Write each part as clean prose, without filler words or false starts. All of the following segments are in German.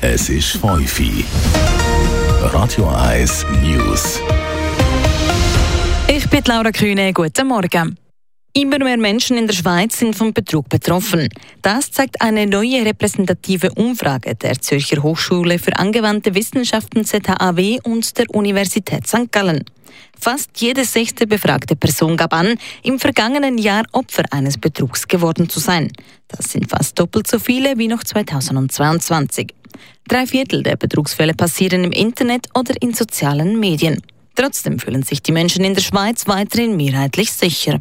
Es ist 5 Uhr. Radio 1 News. Ich bin Laura Kühne, guten Morgen. Immer mehr Menschen in der Schweiz sind vom Betrug betroffen. Das zeigt eine neue repräsentative Umfrage der Zürcher Hochschule für angewandte Wissenschaften ZHAW und der Universität St. Gallen. Fast jede 6. befragte Person gab an, im vergangenen Jahr Opfer eines Betrugs geworden zu sein. Das sind fast doppelt so viele wie noch 2022. 3/4 der Betrugsfälle passieren im Internet oder in sozialen Medien. Trotzdem fühlen sich die Menschen in der Schweiz weiterhin mehrheitlich sicher.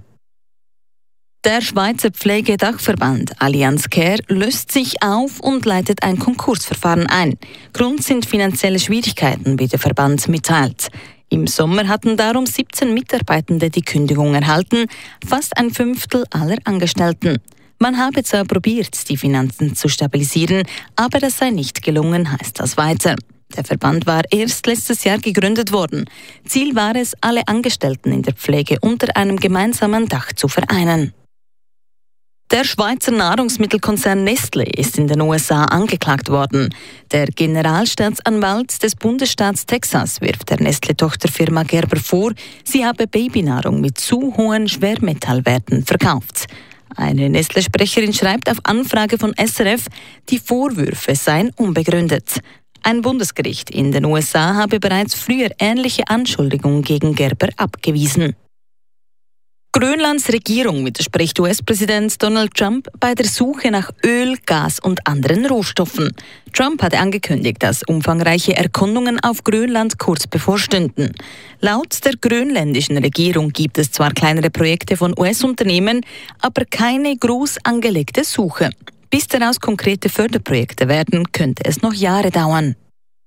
Der Schweizer Pflegedachverband Allianz Care löst sich auf und leitet ein Konkursverfahren ein. Grund sind finanzielle Schwierigkeiten, wie der Verband mitteilt. Im Sommer hatten darum 17 Mitarbeitende die Kündigung erhalten, fast 1/5 aller Angestellten. Man habe zwar probiert, die Finanzen zu stabilisieren, aber das sei nicht gelungen, heißt das weiter. Der Verband war erst letztes Jahr gegründet worden. Ziel war es, alle Angestellten in der Pflege unter einem gemeinsamen Dach zu vereinen. Der Schweizer Nahrungsmittelkonzern Nestlé ist in den USA angeklagt worden. Der Generalstaatsanwalt des Bundesstaats Texas wirft der Nestlé-Tochterfirma Gerber vor, sie habe Babynahrung mit zu hohen Schwermetallwerten verkauft. Eine Nestlé-Sprecherin schreibt auf Anfrage von SRF, die Vorwürfe seien unbegründet. Ein Bundesgericht in den USA habe bereits früher ähnliche Anschuldigungen gegen Gerber abgewiesen. Grönlands Regierung widerspricht US-Präsident Donald Trump bei der Suche nach Öl, Gas und anderen Rohstoffen. Trump hatte angekündigt, dass umfangreiche Erkundungen auf Grönland kurz bevorstünden. Laut der grönländischen Regierung gibt es zwar kleinere Projekte von US-Unternehmen, aber keine groß angelegte Suche. Bis daraus konkrete Förderprojekte werden, könnte es noch Jahre dauern.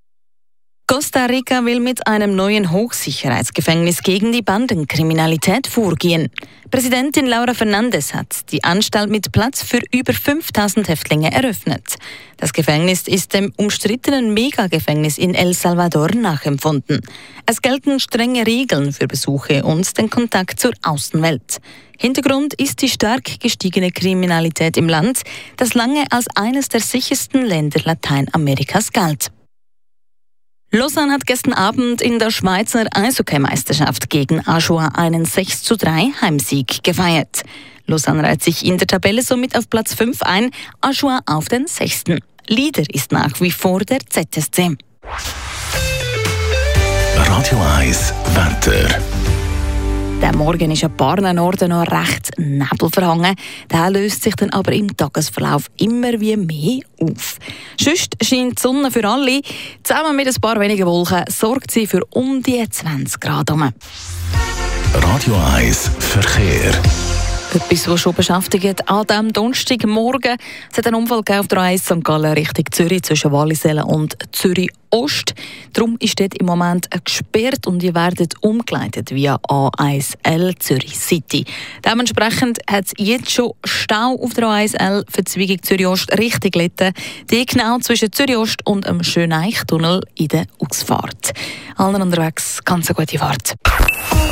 Costa Rica will mit einem neuen Hochsicherheitsgefängnis gegen die Bandenkriminalität vorgehen. Präsidentin Laura Fernandes hat die Anstalt mit Platz für über 5000 Häftlinge eröffnet. Das Gefängnis ist dem umstrittenen Megagefängnis in El Salvador nachempfunden. Es gelten strenge Regeln für Besuche und den Kontakt zur Außenwelt. Hintergrund ist die stark gestiegene Kriminalität im Land, das lange als eines der sichersten Länder Lateinamerikas galt. Lausanne hat gestern Abend in der Schweizer Eishockeymeisterschaft gegen Ajoie einen 6:3 Heimsieg gefeiert. Lausanne reiht sich in der Tabelle somit auf Platz 5 ein, Ajoie auf den 6. Leader ist nach wie vor der ZSC. Radio 1 Wetter. Der Morgen ist an ein paar Orten noch recht nebelverhangen. Der löst sich dann aber im Tagesverlauf immer wie mehr auf. Sonst scheint die Sonne für alle. Zusammen mit ein paar wenigen Wolken sorgt sie für um die 20 Grad. Radio 1 Verkehr. Etwas, was schon beschäftigt an diesem Donnerstagmorgen. Es hat einen Unfall auf der A1 St. Gallen Richtung Zürich zwischen Wallisellen und Zürich Ost. Darum ist dort im Moment gesperrt und ihr werdet umgeleitet via A1L Zürich City. Dementsprechend hat es jetzt schon Stau auf der A1L für die Verzweigung Zürich Ost richtig gelitten. Die genau zwischen Zürich Ost und dem Schöneichtunnel in der Ausfahrt. Allen unterwegs ganz eine gute Fahrt.